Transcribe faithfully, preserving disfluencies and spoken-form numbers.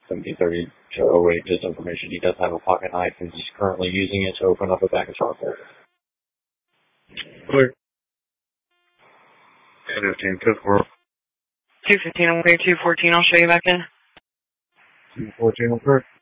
seventeen thirty to oh eight, just information. He does have a pocket knife, and he's currently using it to open up a bag of chocolate. Clear. two fifteen, two four. two fifteen, okay, two fourteen, I'll show you back in. two fourteen, okay.